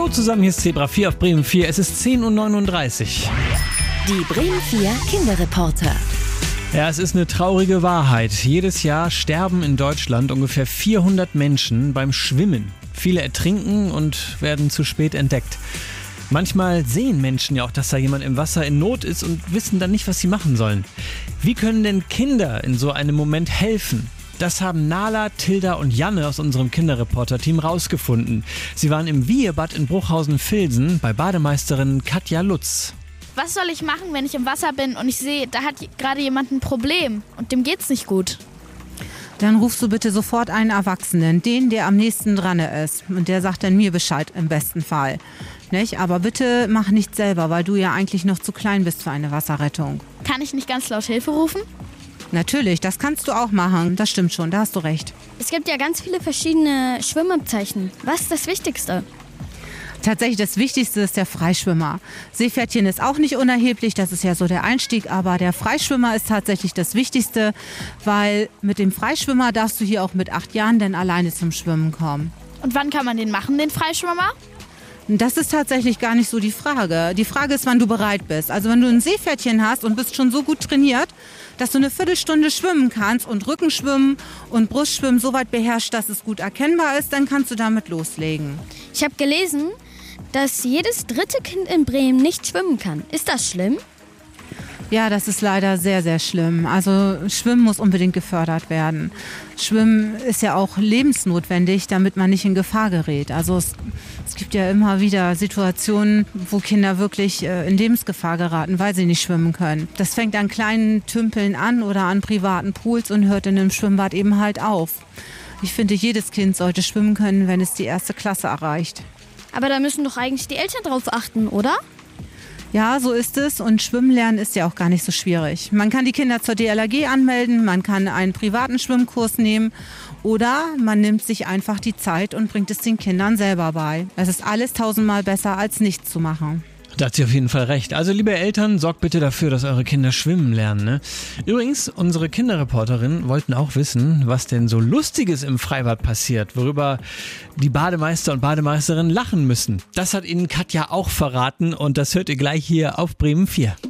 zusammen, hier ist Zebra 4 auf Bremen 4. Es ist 10:39 Uhr. Die Bremen 4 Kinderreporter. Ja, es ist eine traurige Wahrheit. Jedes Jahr sterben in Deutschland ungefähr 400 Menschen beim Schwimmen. Viele ertrinken und werden zu spät entdeckt. Manchmal sehen Menschen ja auch, dass da jemand im Wasser in Not ist und wissen dann nicht, was sie machen sollen. Wie können denn Kinder in so einem Moment helfen? Das haben Nala, Tilda und Janne aus unserem Kinderreporter-Team rausgefunden. Sie waren im Wiehebad in Bruchhausen-Vilsen bei Bademeisterin Katja Lutz. Was soll ich machen, wenn ich im Wasser bin und ich sehe, da hat gerade jemand ein Problem und dem geht's nicht gut? Dann rufst du bitte sofort einen Erwachsenen, den, der am nächsten dran ist. Und der sagt dann mir Bescheid im besten Fall. Nicht? Aber bitte mach nichts selber, weil du ja eigentlich noch zu klein bist für eine Wasserrettung. Kann ich nicht ganz laut Hilfe rufen? Natürlich, das kannst du auch machen. Das stimmt schon, da hast du recht. Es gibt ja ganz viele verschiedene Schwimmabzeichen. Was ist das Wichtigste? Tatsächlich das Wichtigste ist der Freischwimmer. Seepferdchen ist auch nicht unerheblich, das ist ja so der Einstieg, aber der Freischwimmer ist tatsächlich das Wichtigste, weil mit dem Freischwimmer darfst du hier auch mit 8 Jahren dann alleine zum Schwimmen kommen. Und wann kann man den machen, den Freischwimmer? Das ist tatsächlich gar nicht so die Frage. Die Frage ist, wann du bereit bist. Also wenn du ein Seepferdchen hast und bist schon so gut trainiert, dass du eine Viertelstunde schwimmen kannst und Rückenschwimmen und Brustschwimmen so weit beherrschst, dass es gut erkennbar ist, dann kannst du damit loslegen. Ich habe gelesen, dass jedes 3. Kind in Bremen nicht schwimmen kann. Ist das schlimm? Ja, das ist leider sehr, sehr schlimm. Also Schwimmen muss unbedingt gefördert werden. Schwimmen ist ja auch lebensnotwendig, damit man nicht in Gefahr gerät. Also es gibt ja immer wieder Situationen, wo Kinder wirklich in Lebensgefahr geraten, weil sie nicht schwimmen können. Das fängt an kleinen Tümpeln an oder an privaten Pools und hört in einem Schwimmbad eben halt auf. Ich finde, jedes Kind sollte schwimmen können, wenn es die 1. Klasse erreicht. Aber da müssen doch eigentlich die Eltern drauf achten, oder? Ja, so ist es und Schwimmen lernen ist ja auch gar nicht so schwierig. Man kann die Kinder zur DLRG anmelden, man kann einen privaten Schwimmkurs nehmen oder man nimmt sich einfach die Zeit und bringt es den Kindern selber bei. Es ist alles 1000-mal besser, als nichts zu machen. Da hat sie auf jeden Fall recht. Also liebe Eltern, sorgt bitte dafür, dass eure Kinder schwimmen lernen. Ne? Übrigens, unsere Kinderreporterinnen wollten auch wissen, was denn so Lustiges im Freibad passiert, worüber die Bademeister und Bademeisterinnen lachen müssen. Das hat ihnen Katja auch verraten und das hört ihr gleich hier auf Bremen 4.